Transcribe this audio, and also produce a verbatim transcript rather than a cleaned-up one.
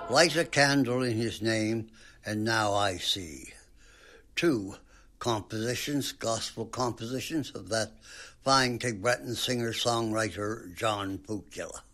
Light a Candle in His Name, and Now I See. Two, compositions, gospel compositions of that fine Tig Breton singer-songwriter John Pukilla.